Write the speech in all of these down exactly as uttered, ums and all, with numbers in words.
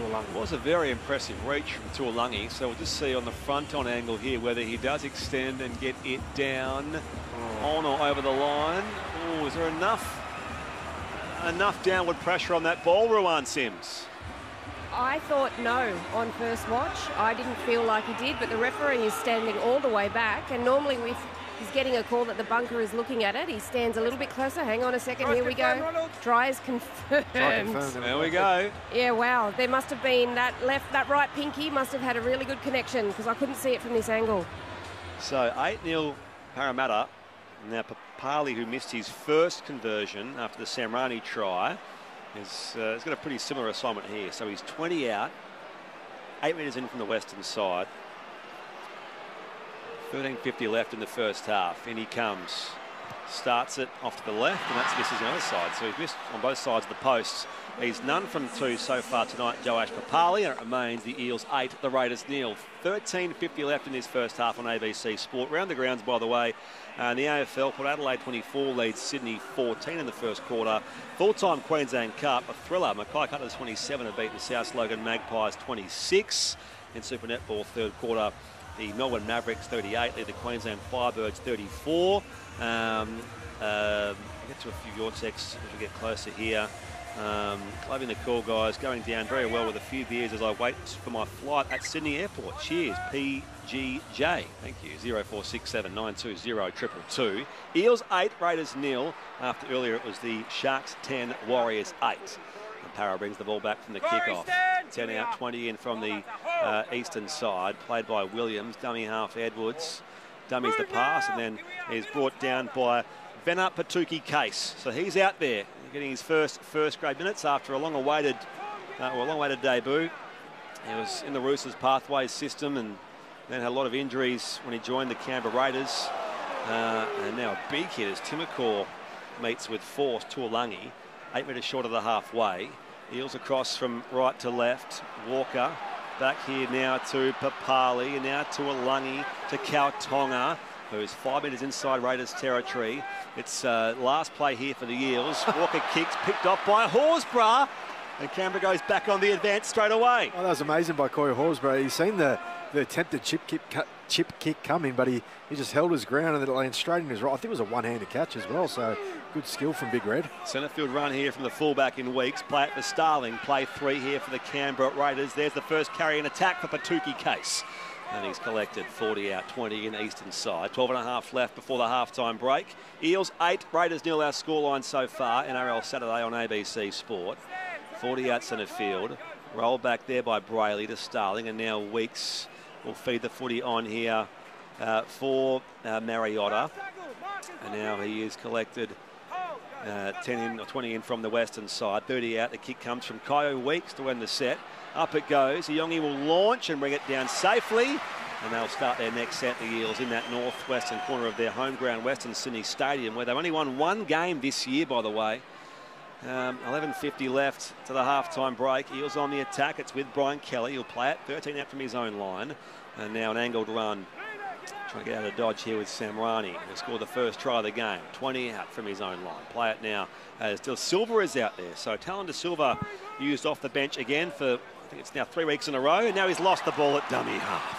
Tuolungi. It was a very impressive reach from Tuolungi, so we'll just see on the front-on angle here whether he does extend and get it down oh. on or over the line. Oh, is there enough, enough downward pressure on that ball, Ruan Sims? I thought no on first watch. I didn't feel like he did, but the referee is standing all the way back, and normally if he's getting a call that the bunker is looking at it, he stands a little bit closer. Hang on a second, here we go. Tries confirmed. Try confirmed. There we go. Yeah, wow. There must have been that left, that right pinky must have had a really good connection because I couldn't see it from this angle. So eight nil Parramatta. Now Papali, who missed his first conversion after the Samrani try, is uh, he's got a pretty similar assignment here. So he's twenty out, eight metres in from the western side. thirteen fifty left in the first half. In he comes. Starts it off to the left, and that's misses on the other side. So he's missed on both sides of the posts. He's none from two so far tonight, Joash Papali, and it remains the Eels eight, the Raiders nil. thirteen fifty left in this first half on A B C Sport. Round the grounds, by the way, and the A F L, Port Adelaide twenty-four leads Sydney fourteen in the first quarter. Full-time Queensland Cup, a thriller. Mackay Cutlers twenty-seven have beaten South Logan Magpies twenty-six. In Super Netball, third quarter, the Melbourne Mavericks thirty-eight, lead the Queensland Firebirds thirty-four. Um, uh, we'll get to a few your texts as we get closer here. Um, loving the call, guys. Going down very well with a few beers as I wait for my flight at Sydney Airport. Cheers, P G J. Thank you. zero four six seven nine two zero two two two. Eels eight, Raiders nil. After earlier it was the Sharks ten, Warriors eight. And Para brings the ball back from the kickoff. ten out, twenty in from the uh, eastern side. Played by Williams. Dummy half Edwards. Dummies the pass and then is brought down by Vena Patuki Case. So he's out there getting his first first grade minutes after a long-awaited uh, well, long-awaited debut. He was in the Roosters pathways system and then had a lot of injuries when he joined the Canberra Raiders. Uh, and now a big hit as Timokor meets with force Tuolungi, eight metres short of the halfway. Eels across from right to left. Walker back here now to Papali and now to Tuolungi to Kautonga, who's five metres inside Raiders territory. It's uh, last play here for the Eels. Walker kicks, picked off by Horsburgh, and Canberra goes back on the advance straight away. Oh, that was amazing by Corey Horsburgh. He's seen the, the attempted chip kick, chip kick coming, but he, he just held his ground and then it landed straight in his right. I think it was a one-handed catch as well, so good skill from Big Red. Centre field run here from the fullback in Weeks. Play it for Starling. Play three here for the Canberra Raiders. There's the first carry and attack for Patuki Case. And he's collected forty out, twenty in the eastern side. twelve and a half left before the halftime break. Eels eight, Raiders nil our scoreline so far. N R L Saturday on A B C Sport. forty out centre field. Roll back there by Brayley to Starling. And now Weeks will feed the footy on here uh, for uh, Mariotta. And now he is collected uh, ten in or twenty in from the western side. thirty out. The kick comes from Kyo Weeks to end the set. Up it goes. Iongi will launch and bring it down safely. And they'll start their next set, the Eels, in that northwestern corner of their home ground, Western Sydney Stadium, where they've only won one game this year, by the way. Um, eleven fifty left to the halftime break. Eels on the attack. It's with Brian Kelly. He'll play it. thirteen out from his own line. And now an angled run. Trying to get out of dodge here with Samrani, who scored the first try of the game. twenty out from his own line. Play it now as De Silva is out there. So Talon De Silva used off the bench again for, I think it's now three weeks in a row. And now he's lost the ball at dummy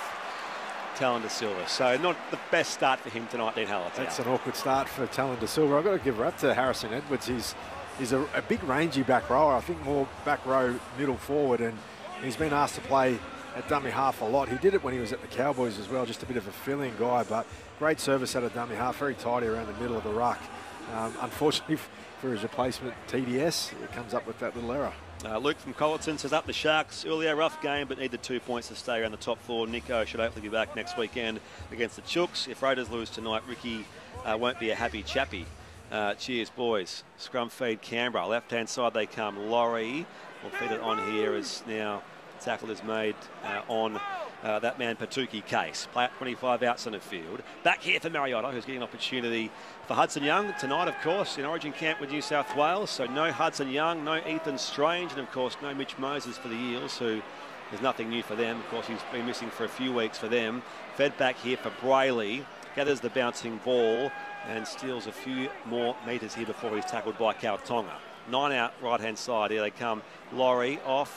half. Talon De Silva. So not the best start for him tonight, Dean Hallertau. That's an awkward start for Talon De Silva. I've got to give it up to Harrison Edwards. He's, he's a, a big rangy back rower. I think more back row, middle forward. And he's been asked to play at dummy half a lot. He did it when he was at the Cowboys as well, just a bit of a filling guy, but great service out of dummy half, very tidy around the middle of the ruck. Um, unfortunately for his replacement, T D S, it comes up with that little error. Uh, Luke from Colleton says up the Sharks. Earlier, rough game, but need the two points to stay around the top four. Nico should hopefully be back next weekend against the Chooks. If Raiders lose tonight, Ricky uh, won't be a happy chappy. Uh, cheers, boys. Scrum feed Canberra. Left-hand side they come. Laurie will feed it on here as now tackle is made uh, on uh, that man Patuki Case. Play at twenty-five out centre field. Back here for Mariotta, who's getting an opportunity for Hudson Young tonight, of course, in Origin camp with New South Wales. So no Hudson Young, no Ethan Strange, and of course no Mitch Moses for the Eels, who there's nothing new for them. Of course, he's been missing for a few weeks for them. Fed back here for Brayley. Gathers the bouncing ball and steals a few more metres here before he's tackled by Kautonga. Nine out right-hand side. Here they come. Laurie off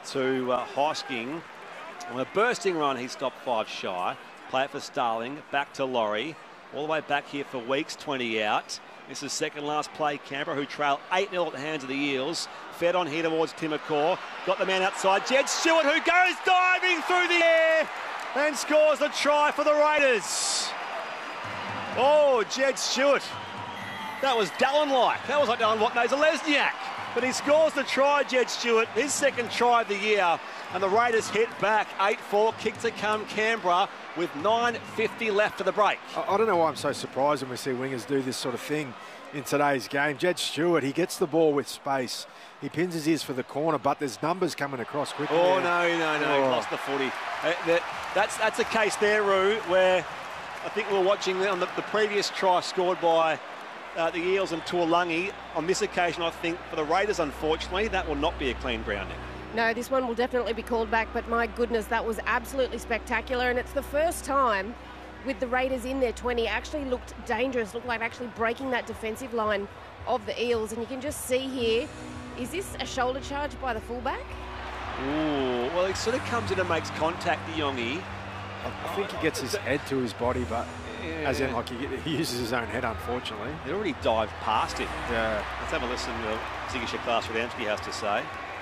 to uh, Hosking. On a bursting run, he stopped five shy. Play it for Starling, back to Laurie. All the way back here for Weeks, twenty out. This is second last play, Canberra, who trail eight nil at the hands of the Eels. Fed on here towards Timokor. Got the man outside, Jed Stewart, who goes diving through the air and scores the try for the Raiders. Oh, Jed Stewart. That was Dallin-like. That was like Dallin Watney-Zelezniak. But he scores the try, Jed Stewart, his second try of the year. And the Raiders hit back, eight four, kick to come Canberra with nine fifty left to the break. I, I don't know why I'm so surprised when we see wingers do this sort of thing in today's game. Jed Stewart, he gets the ball with space. He pins his ears for the corner, but there's numbers coming across quickly. Oh, no, no, no, oh. Lost the footy. Uh, that, that's, that's a case there, Roo, where I think we were watching on the, the previous try scored by uh, the Eels and Tuolungi. On this occasion, I think, for the Raiders, unfortunately, that will not be a clean grounding. No, this one will definitely be called back, but my goodness, that was absolutely spectacular. And it's the first time with the Raiders in their twenty actually looked dangerous, looked like actually breaking that defensive line of the Eels. And you can just see here, is this a shoulder charge by the fullback? Ooh, well, he sort of comes in and makes contact, the Yongi. I think he gets his head to his body, but yeah. as in, like, he, he uses his own head, unfortunately. He already dived past him. Yeah. Let's have a listen to what Ziggy Shaklas-Radamski has to say.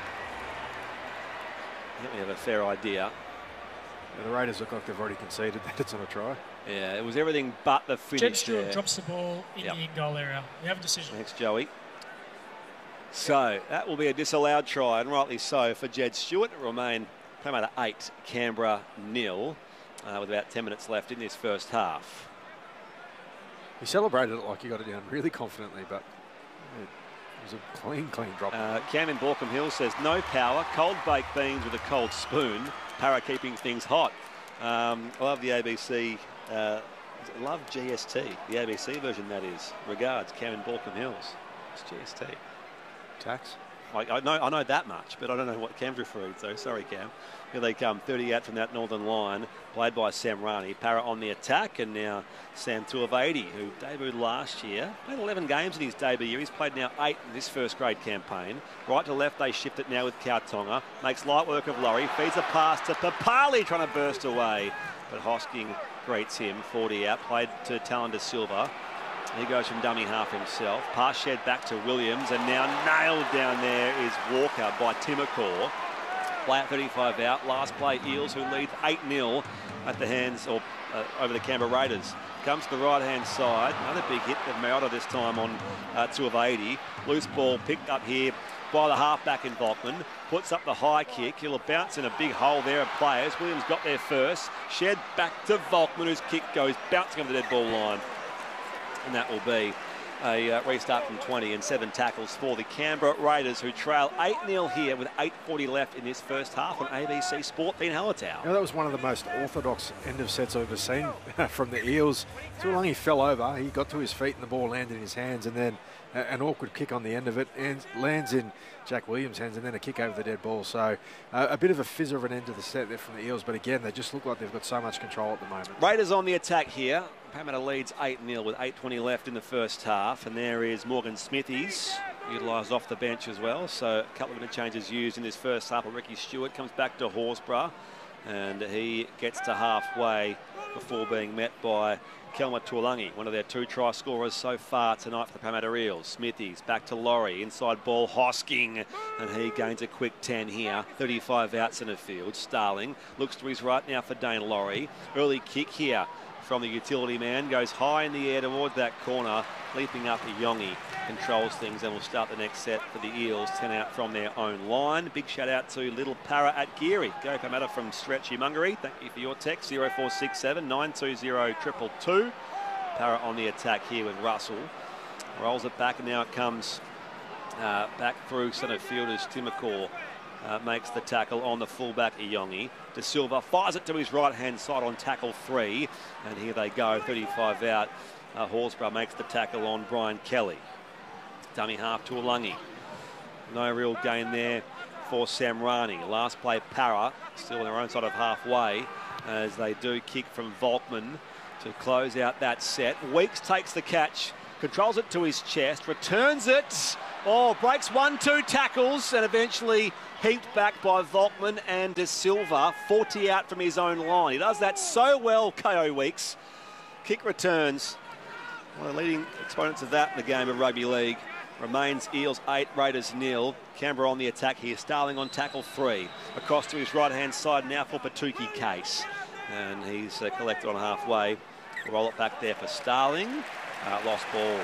I think we have a fair idea. Yeah, the Raiders look like they've already conceded that it's on a try. Yeah, it was everything but the finish. Jed Stewart there. drops the ball in yep. the in-goal area. We have a decision. Thanks, Joey. So that will be a disallowed try, and rightly so, for Jed Stewart. It will remain Parramatta eight, Canberra nil, uh, with about ten minutes left in this first half. He celebrated it like he got it down really confidently, but it was a clean, clean drop. Uh, Cam in Borkham Hill says, no power, cold baked beans with a cold spoon, Para keeping things hot. Um, I love the A B C, uh, I love G S T, the A B C version that is. Regards, Cam in Borkham Hills. It's G S T. Tax? I, I, know, I know that much, but I don't know what Cam's referring to. Sorry, Cam. Here they come, thirty out from that northern line, played by Sam Rani. Para on the attack, and now Sam Tuivasa, who debuted last year. Played eleven games in his debut year. He's played now eight in this first grade campaign. Right to left, they shift it now with Kautonga. Makes light work of Laurie. Feeds a pass to Papali, trying to burst away. But Hosking greets him, forty out. Played to Talon Silva. He goes from dummy half himself. Pass shed back to Williams, and now nailed down there is Walker by Timokor. Play at thirty-five out. Last play, Eels, who lead eight nil at the hands, or uh, over the Canberra Raiders. Comes to the right-hand side. Another big hit of Mariota this time on uh, Tuivasa. Loose ball picked up here by the halfback in Volkman. Puts up the high kick. He'll bounce in a big hole there of players. Williams got there first. Shed back to Volkman, whose kick goes bouncing over the dead ball line. And that will be a uh, restart from twenty and seven tackles for the Canberra Raiders, who trail eight nil here with eight forty left in this first half on A B C Sport. Dean Hallertau. You know, that was one of the most orthodox end of sets I've ever seen from the Eels. Tuolungi fell over, he got to his feet and the ball landed in his hands, and then uh, an awkward kick on the end of it and lands in Jack Williams' hands, and then a kick over the dead ball. So uh, a bit of a fizzer of an end to the set there from the Eels, but again, they just look like they've got so much control at the moment. Raiders on the attack here. Parramatta leads eight nil with eight twenty left in the first half, and there is Morgan Smithies, utilised off the bench as well. So a couple of interchanges used in this first half. Ricky Stewart comes back to Horsburgh, and he gets to halfway before being met by Kelma Tuolungi, one of their two try scorers so far tonight for the Parramatta Eels. Smithies back to Laurie, inside ball Hosking, and he gains a quick ten here. thirty-five out centre field. Starling looks to his right now for Dane Laurie. Early kick here from the utility man, goes high in the air towards that corner, leaping up Yongi, controls things, and will start the next set for the Eels, ten out from their own line. Big shout out to Little Para at Geary. Go Parramatta from Stretchy Mungary. Thank you for your text, zero four six seven, nine two zero, two two two. Para on the attack here with Russell. Rolls it back, and now it comes uh, back through centre field as Timokor Uh, makes the tackle on the fullback Iyongi. De Silva fires it to his right-hand side on tackle three. And here they go, thirty-five out. Uh, Horsburgh makes the tackle on Brian Kelly. Dummy half to Tuolungi. No real gain there for Sam Rani. Last play, Para, still on their own side of halfway, as they do kick from Volkman to close out that set. Weeks takes the catch controls it to his chest, returns it. Oh, breaks one, two tackles, and eventually heaped back by Volkman and De Silva. forty out from his own line. He does that so well, K O Weeks. Kick returns. One of the leading exponents of that in the game of rugby league. Remains Eels eight, Raiders nil. Canberra on the attack here. Starling on tackle three. Across to his right-hand side now for Patuki Case. And he's uh, collected on halfway. We'll roll it back there for Starling. Uh, lost ball,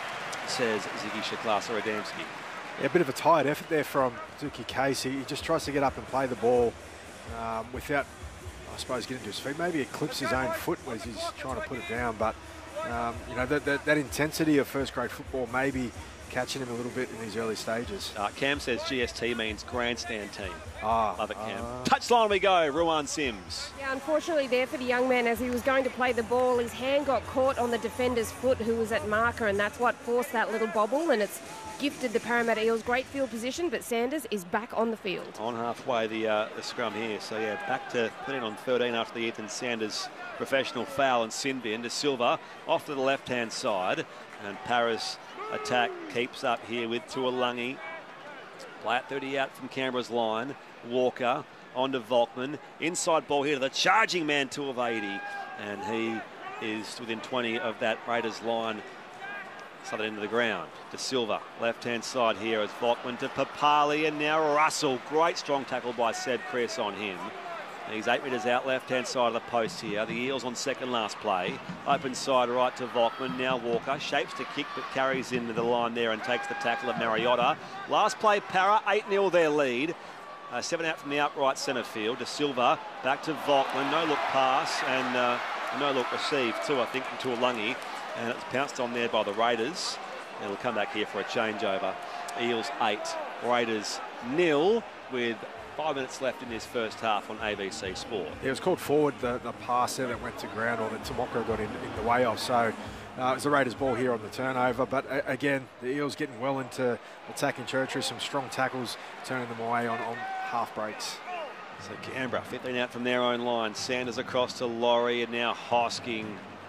says Ziggy Shaklasser-Adamski. Yeah, a bit of a tired effort there from Patuki Case. He just tries to get up and play the ball um, without, I suppose, getting to his feet. Maybe he clips his own foot as he's trying to put it down. But, um, you know, that, that, that intensity of first-grade football maybe catching him a little bit in these early stages. Uh, Cam says G S T means grandstand team. Ah, Love it, Cam. Uh, Touchline we go, Ruan Sims. Yeah, unfortunately there for the young man as he was going to play the ball, his hand got caught on the defender's foot who was at marker, and that's what forced that little bobble, and it's gifted the Parramatta Eels great field position, but Sanders is back on the field. On halfway the, uh, the scrum here. So, yeah, back to thirteen on thirteen after the Ethan Sanders professional foul and sin bin. De Silva off to the left-hand side, and Paris attack keeps up here with Tuolangi. Play at thirty out from Canberra's line. Walker onto Volkman. Inside ball here to the charging man, Tuivasa, and he is within twenty of that Raiders line. Southern end of the ground. De Silva, left-hand side here as Volkman to Papali, and now Russell. Great strong tackle by Seb Chris on him. He's eight metres out, left-hand side of the post here. The Eels on second last play. Open side right to Volkman. Now Walker shapes to kick, but carries into the line there and takes the tackle of Mariota. Last play, Para, eight nil their lead. Uh, seven out from the outright centre field. De Silva back to Volkman. No-look pass and uh, a no-look received too, I think, from Tuolangi. And it's pounced on there by the Raiders. And we'll come back here for a changeover. Eels eight, Raiders nil with five minutes left in this first half on A B C Sport. It was called forward, the, the pass there that went to ground, or that Tomoko got in, in the way of. So uh, it was the Raiders' ball here on the turnover. But uh, again, the Eels getting well into attacking territory. Some strong tackles, turning them away on, on half breaks. So Canberra, fifteen out from their own line. Sanders across to Laurie, and now Hosking.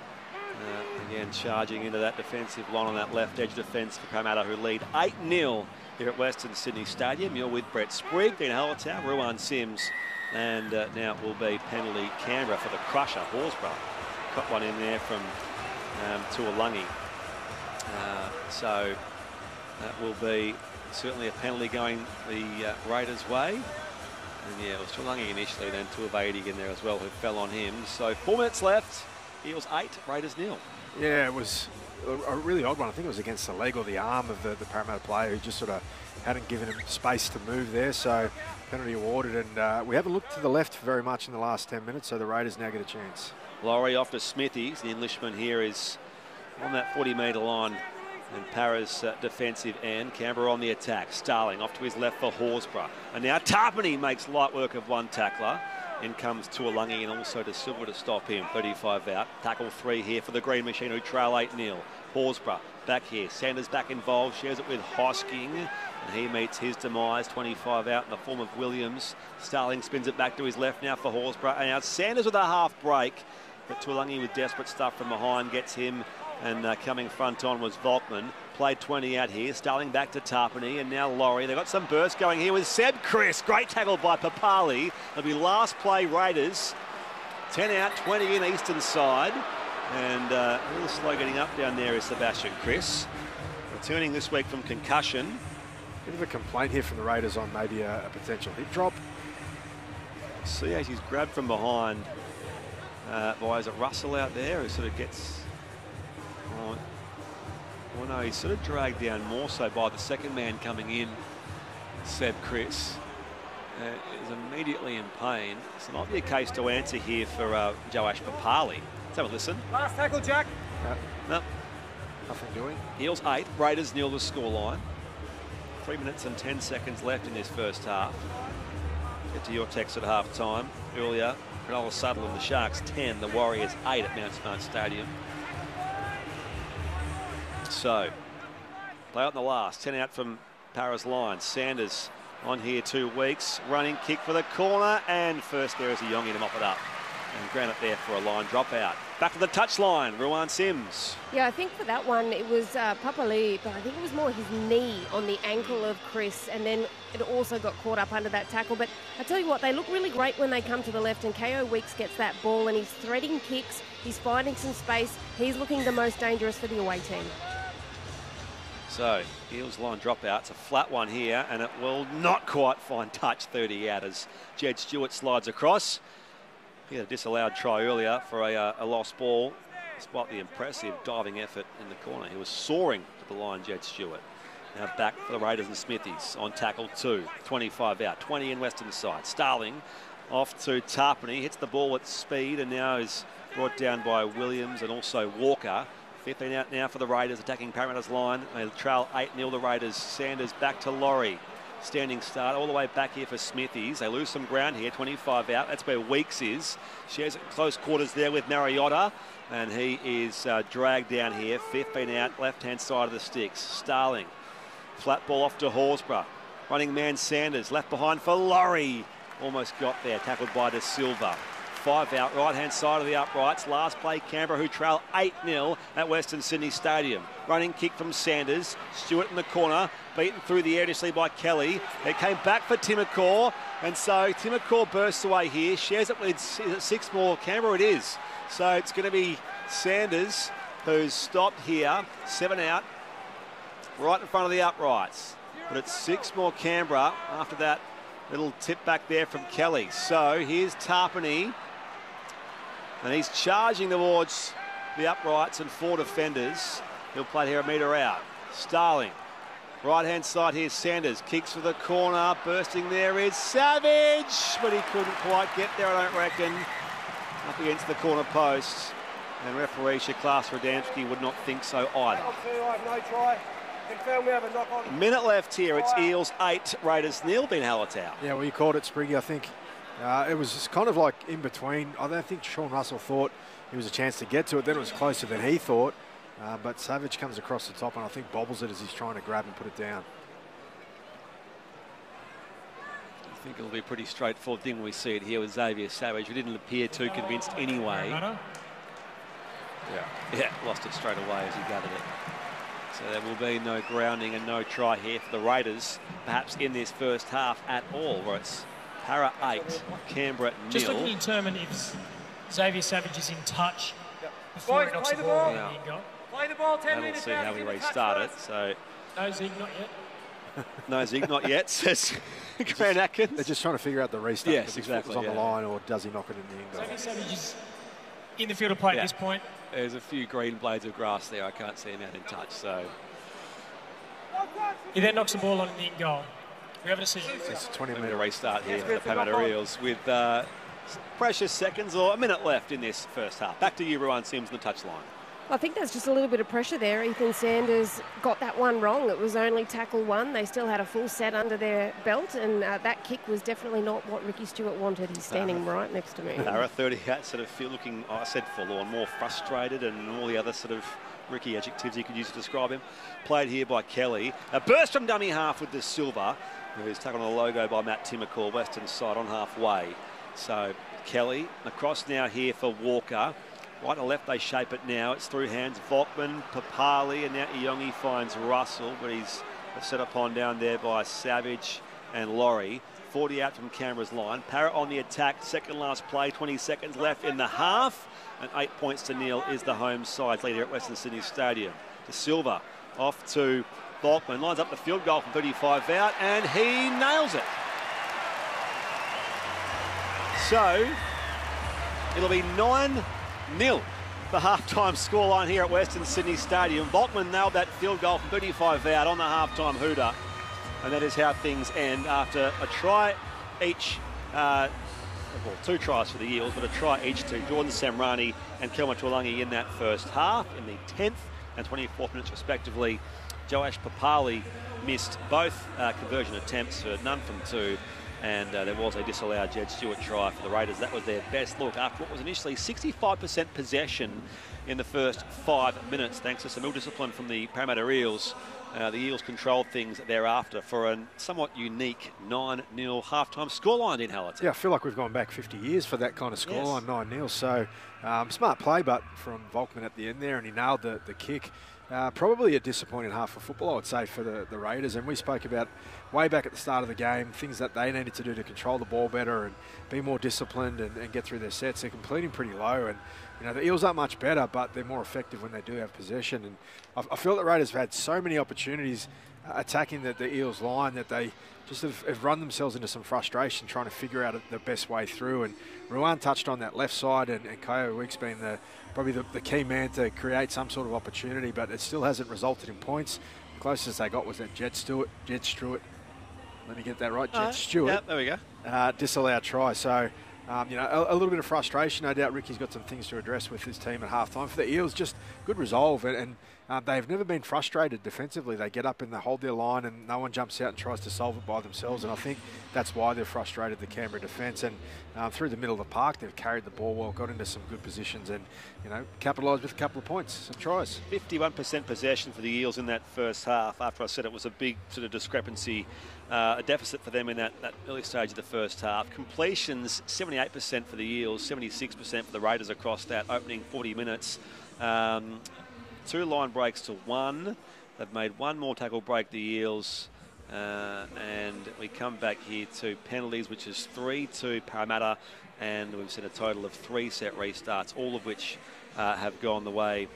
Uh, again, charging into that defensive line on that left edge defence for Parramatta, who lead eight nil here at Western Sydney Stadium. You're with Brett Sprigg, Dean Hallertau, Ruan Sims, and uh, now it will be penalty Canberra for the crusher, Horsburgh. Got one in there from um, Tuolangi. Uh, so that will be certainly a penalty going the uh, Raiders' way. And yeah, it was Tuolangi initially, then Tuivasa in there as well, who fell on him. So four minutes left. Eels eight, Raiders nil. Yeah, it was a, a really odd one. I think it was against the leg or the arm of the, the Parramatta player, who just sort of hadn't given him space to move there. So penalty awarded, and uh, we haven't looked to the left very much in the last ten minutes, so the Raiders now get a chance. Laurie off to Smithies. The Englishman here is on that forty metre line, and Para's uh, defensive end. Canberra on the attack. Starling off to his left for Horsburgh. And now Tarpany makes light work of one tackler. In comes Tuolangi and also De Silva to stop him. thirty-five out. Tackle three here for the Green Machine, who trail eight nil. Horsburgh back here. Sanders back involved. Shares it with Hosking. And he meets his demise. twenty-five out in the form of Williams. Starling spins it back to his left now for Horsburgh. And now Sanders with a half break. But Tuolangi with desperate stuff from behind gets him. And uh, coming front on was Volkman. Played twenty out here. Starling back to Tarpany, and now Laurie. They've got some burst going here with Seb Chris. Great tackle by Papali. It'll be last play Raiders. ten out, twenty in eastern side. And uh, a little slow getting up down there is Sebastian Chris. Returning this week from concussion. Bit of a complaint here from the Raiders on maybe a, a potential hip drop. See as he's grabbed from behind uh, by, is it Russell out there, who sort of gets... Oh, well, no, he's sort of dragged down more so by the second man coming in, Seb Chris. Uh, is immediately in pain. It's not be a case to answer here for uh, Joash Papali. Let's have a listen. Last tackle, Jack. Uh, No. nothing doing. Eels eight, Raiders nil the scoreline. Three minutes and ten seconds left in this first half. Get to your text at half time. Earlier, Cronulla Suttles and the Sharks ten, the Warriors eight at Mount Smart Stadium. So, play out in the last, ten out from Para's line. Sanders on here two weeks. Running kick for the corner, and first there is a Yongi to mop it up. and ground it there for a line dropout. Back to the touchline, Ruan Sims. Yeah, I think for that one, it was uh, Papali, but I think it was more his knee on the ankle of Chris, and then it also got caught up under that tackle. But I tell you what, they look really great when they come to the left, and K O Weeks gets that ball, and he's threading kicks, he's finding some space, he's looking the most dangerous for the away team. So, Eels line dropout. It's a flat one here, and it will not quite find touch thirty out as Jed Stewart slides across. He had a disallowed try earlier for a, uh, a lost ball, despite the impressive diving effort in the corner. He was soaring to the line, Jed Stewart. Now back for the Raiders and Smithies on tackle two. twenty-five out, twenty in Western side. Starling off to Tarpany, hits the ball at speed and now is brought down by Williams and also Walker. fifteen out now for the Raiders, attacking Parramatta's line. They trail eight nil the Raiders. Sanders back to Laurie. Standing start all the way back here for Smithies. They lose some ground here, twenty-five out. That's where Weeks is. Shares it close quarters there with Mariota. And he is uh, dragged down here. fifteen out, left-hand side of the sticks. Starling. Flat ball off to Horsburgh. Running man Sanders, left behind for Laurie. Almost got there, tackled by De Silva. Five out, right-hand side of the uprights. Last play, Canberra, who trail eight nil at Western Sydney Stadium. Running kick from Sanders. Stewart in the corner, beaten through the air initially by Kelly. It came back for Timokor, and so Timokor bursts away here. Shares it with is it six more. Canberra it is. So it's going to be Sanders who's stopped here. Seven out, right in front of the uprights. But it's six more Canberra after that little tip back there from Kelly. So here's Tarpany. And he's charging towards the uprights and four defenders. He'll play here a metre out. Starling. Right-hand side, here's Sanders. Kicks for the corner. Bursting there is Savage. But he couldn't quite get there, I don't reckon. Up against the corner post. And referee Shaklas Radamski would not think so either. No try. Confirm we have a knock on. Minute left here. It's Eels eight, Raiders nil. Ben Hallertau. Yeah, well, you called it, Spriggy. I think uh, it was just kind of like in between. I don't think Sean Russell thought it was a chance to get to it. Then it was closer than he thought. Uh, but Savage comes across the top and I think bobbles it as he's trying to grab and put it down. I think it'll be a pretty straightforward thing when we see it here with Xavier Savage, who didn't appear too convinced anyway. Yeah. Yeah, lost it straight away as he gathered it. So there will be no grounding and no try here for the Raiders, perhaps in this first half at all, where it's Para eight, Canberra nil. Just looking to determine if Xavier Savage is in touch before Boys, he knocks play the the ball ball. in Yeah. the in goal. Play the ball ten And we'll minutes see now. how we Get the touch restart it. first. So No, Zeke, not yet. no Zig, not yet, says Grant Atkins. They're just trying to figure out the restart. Yes, If his exactly, foot was on yeah. the line or does he knock it in the end goal? Xavier Savage is in the field of play Yeah. at this point. There's a few green blades of grass there. I can't see him out in touch. So He then knocks the ball on in the in goal. We have a decision. It's a twenty we're going minute to restart here Yes, for the good for knock Parramatta on. Eels with uh, precious seconds or a minute left in this first half. Back to you, Ruan Sims, on the touchline. I think there's just a little bit of pressure there. Ethan Sanders got that one wrong. It was only tackle one. They still had a full set under their belt, and uh, that kick was definitely not what Ricky Stewart wanted. He's standing right next to me. Para thirty-eight sort of feel looking, oh, I said forlorn, more frustrated and all the other sort of Ricky adjectives you could use to describe him. Played here by Kelly. A burst from dummy half with De Silva, who is tackled on the logo by Matt Timokor, Western side on halfway. So Kelly across now here for Walker. Right to left they shape it now. It's through hands. Volkman, Papali, and now Iongi finds Russell, but he's set upon down there by Savage and Laurie. forty out from Canberra's line. Parrott on the attack. Second last play. twenty seconds left in the half. And eight points to nil is the home side's leader at Western Sydney Stadium. De Silva off to Volkman. Lines up the field goal from thirty-five out, and he nails it. So it'll be nine nil, the half-time scoreline here at Western Sydney Stadium. Volkman nailed that field goal from thirty-five out on the half-time hooter. And that is how things end after a try each, uh, well, two tries for the Eels, but a try each to Jordan Samrani and Kelma Tuolangi in that first half. In the tenth and twenty-fourth minutes respectively, Joash Papali missed both uh, conversion attempts for none from two. And uh, there was a disallowed Jed Stewart try for the Raiders. That was their best look after what was initially sixty-five percent possession in the first five minutes, thanks to some ill discipline from the Parramatta Eels, Uh, the Eels controlled things thereafter for a somewhat unique nine nil halftime scoreline in Hamilton. Yeah, I feel like we've gone back fifty years for that kind of scoreline, Yes. nine nil. So um, smart play, but from Volkman at the end there, and he nailed the, the kick. Uh, probably a disappointing half of football, I would say, for the, the Raiders. And we spoke about way back at the start of the game, things that they needed to do to control the ball better and be more disciplined and, and get through their sets. They're completing pretty low. And, you know, the Eels aren't much better, but they're more effective when they do have possession. And I, I feel that Raiders have had so many opportunities uh, attacking the, the Eels line that they just have, have run themselves into some frustration trying to figure out the best way through. And Ruan touched on that left side, and, and Kyo Weeks being the probably the, the key man to create some sort of opportunity, but it still hasn't resulted in points. The closest they got was that Jet Stewart, Jet Stewart, let me get that right, Jet Uh, Stewart. Yep, there we go. Uh, disallowed try. So, um, you know, a, a little bit of frustration. No doubt Ricky's got some things to address with his team at halftime. For the Eels, just good resolve, and, and uh, they've never been frustrated defensively. They get up and they hold their line, and no one jumps out and tries to solve it by themselves. And I think that's why they've frustrated the Canberra defence. And um, through the middle of the park, they've carried the ball well, got into some good positions, and you know, capitalised with a couple of points, some tries. fifty-one percent possession for the Eels in that first half. After I said it was a big sort of discrepancy, uh, a deficit for them in that, that early stage of the first half. Completions, seventy-eight percent for the Eels, seventy-six percent for the Raiders across that opening forty minutes. Um, two line breaks to one. They've made one more tackle break, the Eels. Uh, and we come back here to penalties, which is three to Parramatta, and we've seen a total of three set restarts, all of which uh, have gone the way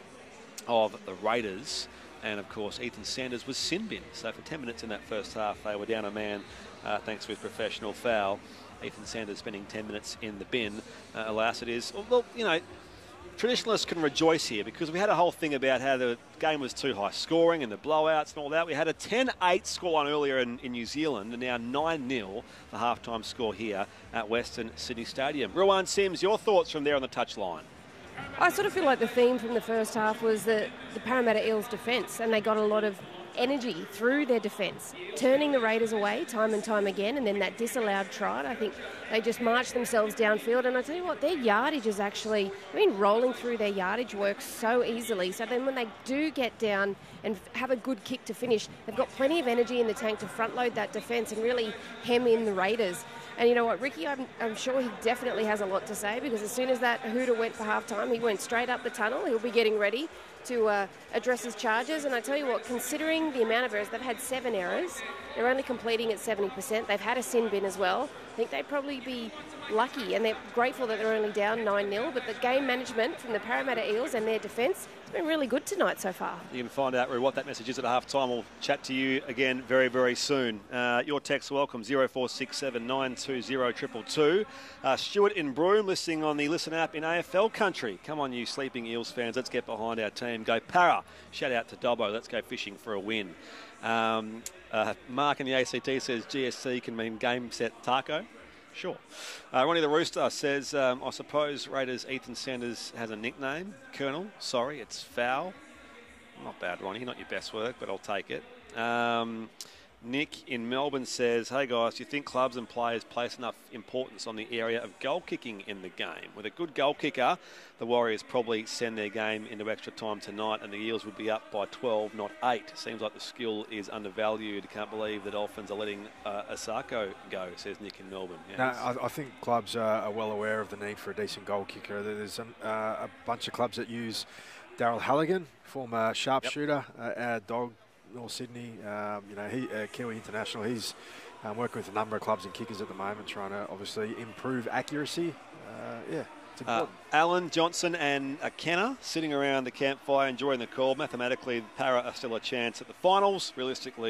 of the Raiders. And of course, Ethan Sanders was sin bin. So for ten minutes in that first half, they were down a man uh, thanks to his professional foul. Ethan Sanders spending ten minutes in the bin. Uh, alas, it is, well, you know, traditionalists can rejoice here because we had a whole thing about how the game was too high scoring and the blowouts and all that. We had a ten eight scoreline earlier in, in New Zealand, and now nine nil the halftime score here at Western Sydney Stadium. Ruan Sims, your thoughts from there on the touchline? I sort of feel like the theme from the first half was the, the Parramatta Eels defence, and they got a lot of energy through their defence, turning the Raiders away time and time again, and then that disallowed try. I think they just marched themselves downfield, and I tell you what, their yardage is actually, I mean, rolling through their yardage works so easily. So then when they do get down and have a good kick to finish, they've got plenty of energy in the tank to front load that defence and really hem in the Raiders. And you know what, Ricky, I'm, I'm sure he definitely has a lot to say, because as soon as that hooter went for halftime, he went straight up the tunnel. He'll be getting ready to uh, address his charges. And I tell you what, considering the amount of errors, they've had seven errors. They're only completing at seventy percent. They've had a sin bin as well. I think they'd probably be lucky, and they're grateful that they're only down nine nil. But the game management from the Parramatta Eels and their defence has been really good tonight so far. You can find out, Roo, what that message is at half time. We'll chat to you again very, very soon. Uh, your text welcome, zero four six seven nine two zero two two two. Uh, Stuart in Broome, listening on the Listen app in A F L country. Come on, you sleeping Eels fans. Let's get behind our team. Go Para. Shout out to Dobbo. Let's go fishing for a win. Um, uh, Mark in the A C T says G S C can mean game set taco. Sure. Uh, Ronnie the Rooster says, um, I suppose Raiders Ethan Sanders has a nickname. Colonel, sorry, it's foul. Not bad, Ronnie, not your best work, but I'll take it. Um, Nick in Melbourne says, hey guys, do you think clubs and players place enough importance on the area of goal kicking in the game? With a good goal kicker, the Warriors probably send their game into extra time tonight, and the Eels would be up by twelve, not eight. Seems like the skill is undervalued. Can't believe the Dolphins are letting uh, Asako go, says Nick in Melbourne. Yeah, no, I, I think clubs are, are well aware of the need for a decent goal kicker. There's um, uh, a bunch of clubs that use Daryl Halligan, former sharpshooter, yep. uh, our dog, North Sydney, um, you know, he, uh, Kiwi International. He's um, working with a number of clubs and kickers at the moment, trying to obviously improve accuracy. Uh, yeah, it's important. Uh, Alan Johnson and uh, Kenner sitting around the campfire enjoying the call. Mathematically, Para are still a chance at the finals. Realistically,